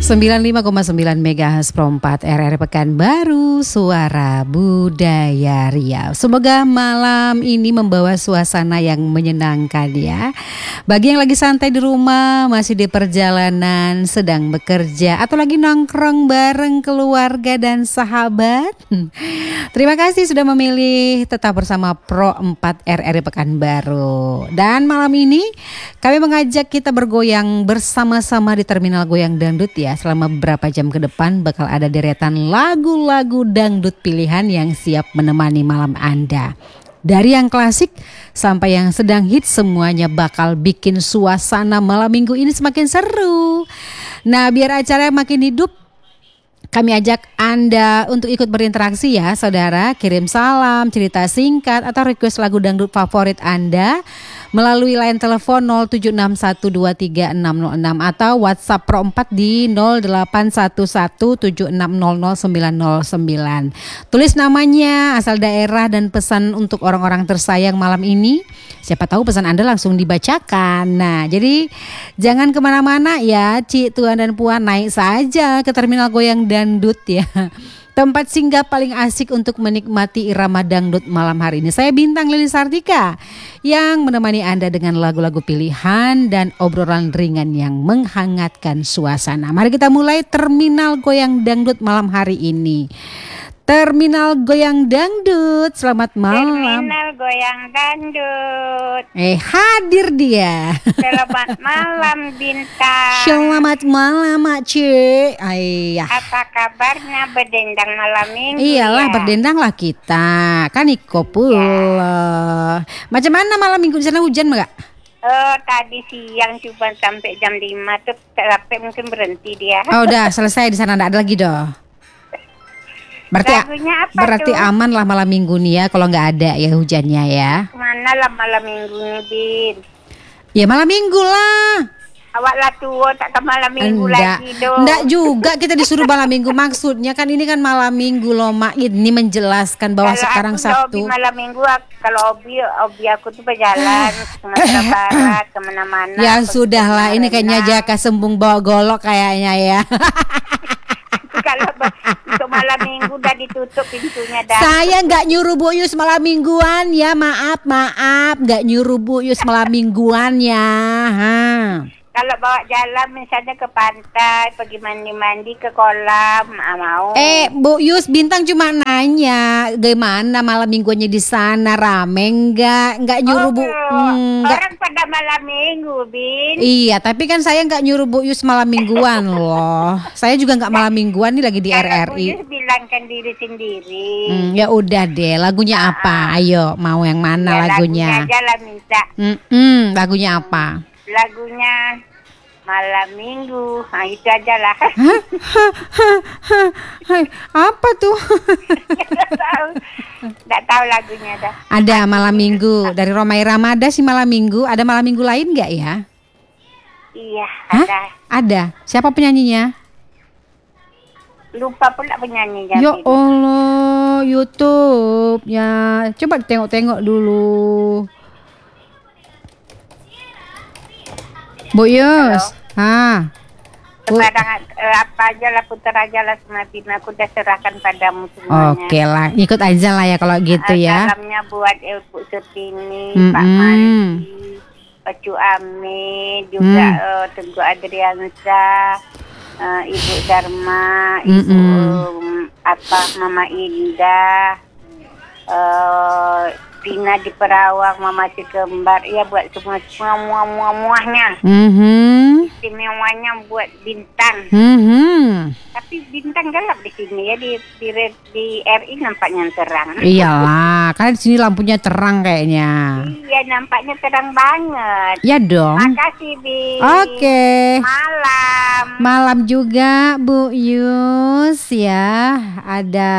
95,9 MHz Pro 4 RRI Pekanbaru, Suara Budaya Riau. Semoga malam ini membawa suasana yang menyenangkan ya. Bagi yang lagi santai di rumah, masih di perjalanan, sedang bekerja, atau lagi nongkrong bareng keluarga dan sahabat, terima kasih sudah memilih tetap bersama Pro 4 RRI Pekanbaru. Dan malam ini kami mengajak kita bergoyang bersama-sama di Terminal Goyang Dangdut ya. Selama beberapa jam ke depan bakal ada deretan lagu-lagu dangdut pilihan yang siap menemani malam Anda. Dari yang klasik sampai yang sedang hits, semuanya bakal bikin suasana malam minggu ini semakin seru. Nah, biar acaranya makin hidup, kami ajak Anda untuk ikut berinteraksi ya saudara. Kirim salam, cerita singkat, atau request lagu dangdut favorit Anda melalui line telepon 0761236606 atau WhatsApp Pro 4 di 081176000909. Tulis namanya, asal daerah, dan pesan untuk orang-orang tersayang malam ini. Siapa tahu pesan Anda langsung dibacakan. Nah, jadi jangan kemana-mana ya, Cik, Tuan dan Puan, naik saja ke Terminal Goyang Dangdut ya. Tempat singgah paling asik untuk menikmati irama dangdut malam hari ini. Saya Bintang Lili Sartika yang menemani Anda dengan lagu-lagu pilihan dan obrolan ringan yang menghangatkan suasana. Mari kita mulai Terminal Goyang Dangdut malam hari ini. Terminal Goyang Dangdut, selamat malam. Terminal Goyang Dangdut. Hadir dia. Selamat malam Bintang. Selamat malam Mak Cik. Ayah. Apa kabarnya berdendang malam minggu? Iyalah ya? berdendanglah kita. Kan iko pula. Ya. Macam mana malam minggu di sana, hujan enggak? Tadi siang cuma sampai jam 5 tuh sampai mungkin berhenti dia. Oh, udah selesai di sana, enggak ada lagi doh. Berarti aman lah malam minggu nih ya, kalau nggak ada ya hujannya ya. Mana lah malam minggu nih, Bin? Ya malam minggu lah. Awak lah tua tak ke malam minggu lagi dong. Enggak juga kita disuruh malam minggu. Maksudnya kan ini kan malam minggu loh Mak. Ini menjelaskan bahwa kalau sekarang Sabtu. Kalau malam minggu, kalau hobi aku tuh berjalan ke Sumatera Barat, kemana-mana. Ya sudahlah, ini kayaknya Jaka Sembung bawa golok kayaknya ya. Kalau untuk malam minggu udah ditutup pintunya dah. Saya nggak nyuruh Bu Yus malam mingguan ya, maaf, nggak nyuruh Bu Yus malam mingguan ya. Kalau bawa jalan misalnya ke pantai, pergi mandi-mandi ke kolam, mau. Bu Yus, Bintang cuma nanya, gimana malam mingguannya di sana, rame nggak nyuruh Bu. Orang pada malam minggu, Bin. Iya, tapi kan saya nggak nyuruh Bu Yus malam mingguan loh. Saya juga nggak malam mingguan nih, lagi di RRI. Bu Yus bilangkan diri sendiri. Ya udah deh, lagunya apa? Ayo, mau yang mana ya, lagunya? Lagunya aja lah minta. Lagunya apa? Lagunya malam minggu, itu aja lah. Apa tuh? Nggak tahu lagunya dah. Ada malam minggu dari Romai Ramada sih malam minggu. Ada malam minggu lain nggak ya? Iya, ada. Ada. Siapa penyanyinya? Lupa pula penyanyinya. Ya Allah, YouTube ya. Coba tengok-tengok dulu. Bu Yus. Apa aja lah, putar aja lah sama Bina, aku udah serahkan padamu semuanya. Oke lah, ikut aja lah ya kalau gitu ya. Salamnya buat Ibu Surtini, Pak Mandi, Pak Cuami, juga Tengku Adriansa, Ibu Dharma, Ibu Mama Indah, Pina di Perawang, Mama Cikembar, ya buat semua-muahnya. Istimewanya buat Bintang. Tapi Bintang gelap di sini ya, di RI nampaknya terang. Iyalah, karena di sini lampunya terang kayaknya. Iya, nampaknya terang banget. Ya dong. Makasih, Bi. Oke. Malam juga Bu Yus ya. Ada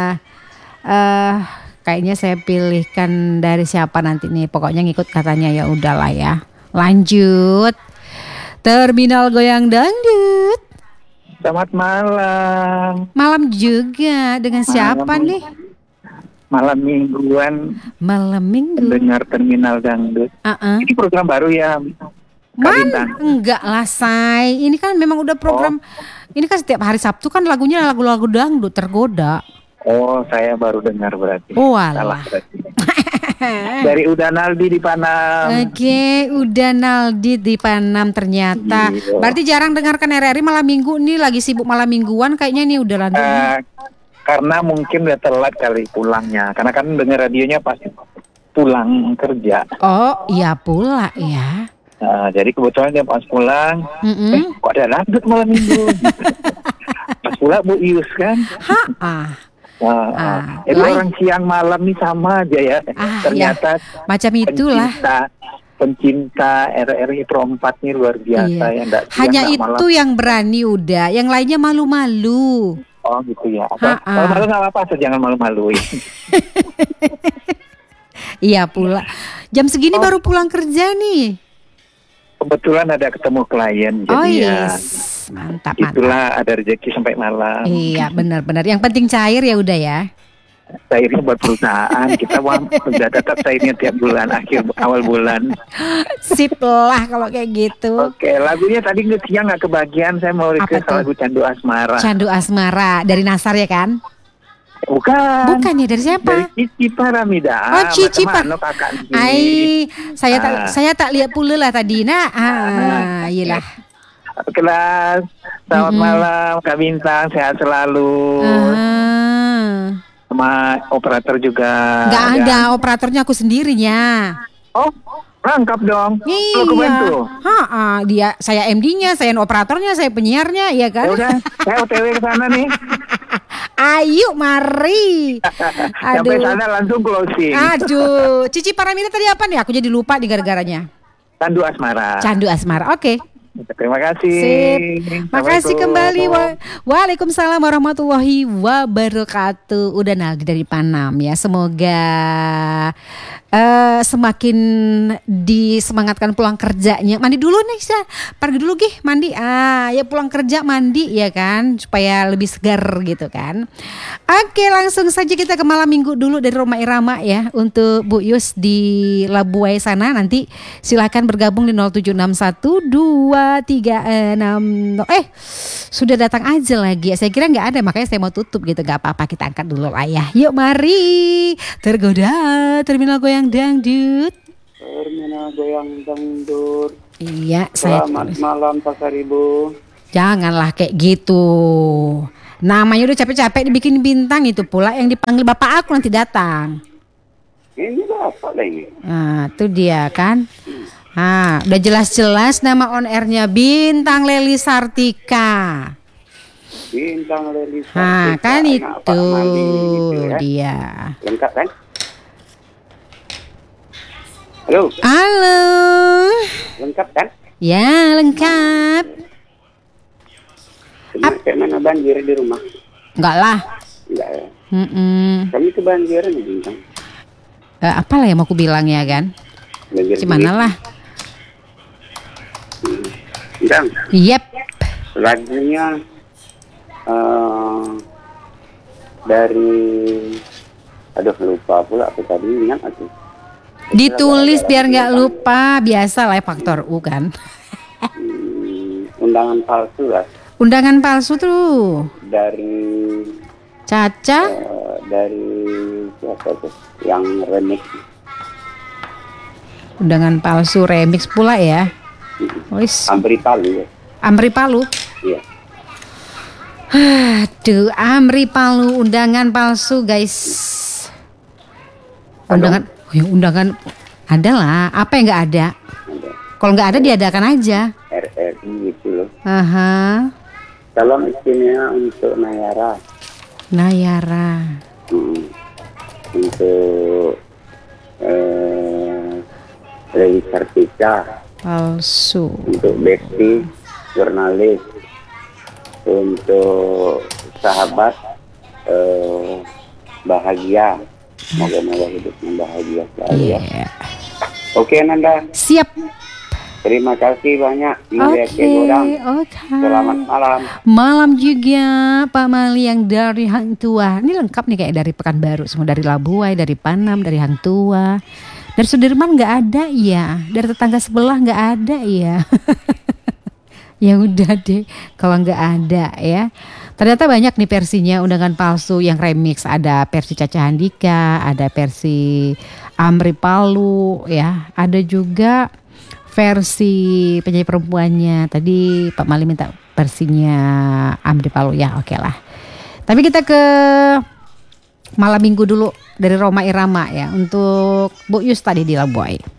kayaknya saya pilihkan dari siapa nanti nih. Pokoknya ngikut katanya, ya udahlah ya. Lanjut. Terminal Goyang Dangdut. Selamat malam. Malam juga. Dengan siapa nih? Malam mingguan. Malam minggu. Dengar Terminal Dangdut. Ini program baru ya. Enggak lah, Say. Ini kan memang udah program. Ini kan setiap hari Sabtu kan lagunya lagu-lagu dangdut Tergoda. Oh, saya baru dengar berarti. Salah berarti. Dari Uda Naldi di Panam. Oke, Uda Naldi di Panam ternyata. Iya. Berarti jarang dengarkan RRI malam minggu nih, lagi sibuk malam mingguan kayaknya nih udah lanjut. Karena mungkin udah telat kali pulangnya. Karena kan dengar radionya pasti pulang kerja. Oh, iya pula ya. Jadi kebetulan dia pas pulang, kok ada dangdut malam minggu. Pas pulang Bu Ius kan. Jadi orang siang malam nih sama aja ya. Ternyata ya. Macam itulah. Pencinta RRI Pro 4 nih luar biasa ya. Hanya itu malam. Yang berani udah, yang lainnya malu-malu. Oh gitu ya. Malu-malu nggak apa-apa, asal jangan malu-maluin. Iya pula. Jam segini baru pulang kerja nih. Kebetulan ada ketemu klien, jadi mantap. Itulah ada rezeki sampai malam. Iya benar-benar. Yang penting cair ya udah ya. Cairnya buat perusahaan kita udah tetap cairnya tiap bulan awal bulan. Sip lah kalau kayak gitu. Oke, lagunya tadi siang nggak kebagian, saya mau request lagu Candu Asmara. Candu Asmara dari Nasar ya kan? Bukan ya, dari siapa? Dari Cici Paramida. Oh, Cici Paramida. Saya tak lihat pula lah tadi. Iyalah. Kelas. Selamat malam Kak Bintang, sehat selalu. Sama operator juga. Nggak ada, operatornya aku sendirinya. Oh, lengkap dong. Iya. Saya MD-nya, saya operatornya, saya penyiarnya, ya kan? Ya udah, saya OTW ke sana nih. Ayo, mari. Sampai sana langsung closing. Aduh, Cici Paramida tadi apa nih? Aku jadi lupa di gara-garanya. Candu Asmara. Oke. Terima kasih. Sip. Makasih kembali. Waalaikumsalam warahmatullahi wabarakatuh. Udah Naldi dari Panam ya. Semoga semakin disemangatkan pulang kerjanya. Mandi dulu nih, pergi dulu mandi. Ya pulang kerja mandi ya kan, supaya lebih segar gitu kan. Oke, langsung saja kita ke malam minggu dulu dari Roma Irama ya. Untuk Bu Yus di Labuai sana, nanti silakan bergabung di 0761236. Sudah datang aja lagi. Saya kira nggak ada, makanya saya mau tutup gitu. Gak apa-apa, kita angkat dulu lah ya. Yuk mari, Tergoda Terminal Goyang Dangdut. Iya, selamat malam Pasar Ibu. Janganlah kayak gitu. Namanya udah capek-capek dibikin bintang, itu pula yang dipanggil bapak aku nanti datang. Ini bapak lagi. Itu dia kan. Udah jelas-jelas nama on airnya Bintang Leli Sartika. Bintang Leli Sartika. Kan itu ya. Dia. Lengkap kan? Halo. Lengkap kan? Ya, lengkap. Kayak mana banjir di rumah? Enggak lah. Enggak ya. Kami kebanjiran di Bintang. Apalah yang mau aku bilang ya kan? Gimana lah? Bintang. Yep. Lagunya dari lupa pula apa tadi, ingat aku. Ditulis biar nggak lupa, biasa lah faktor U kan. Undangan palsu lah. Undangan palsu tuh dari Caca. Dari siapa tuh yang remix? Undangan palsu remix pula ya. Amri Palu ya. Amri Palu. Iya. Aduh, Amri Palu undangan palsu guys. Undangan ada lah. Apa yang nggak ada? Kalau nggak ada diadakan aja. RRI gitu loh. Salam istimewa untuk Nayara. Untuk Leli Sartika. Palsu. Untuk Besti, jurnalis. Untuk sahabat bahagia. Semoga hidupnya bahagia selalu ya. Oke Nanda. Siap. Terima kasih banyak. Oke. Selamat malam. Malam juga Pak Mali yang dari Hang Tua. Ini lengkap nih kayak dari Pekanbaru, semua dari Labuai, dari Panam, dari Hang Tua. Dari Sudirman nggak ada ya, dari tetangga sebelah nggak ada ya. Ya udah deh, kalau nggak ada ya. Ternyata banyak nih versinya undangan palsu yang remix. Ada versi Caca Handika, ada versi Amri Palu ya. Ada juga versi penyanyi perempuannya. Tadi Pak Mali minta versinya Amri Palu ya, oke lah. Tapi kita ke Malam Minggu dulu dari Roma Irama ya untuk Bu Yus tadi di Labuai.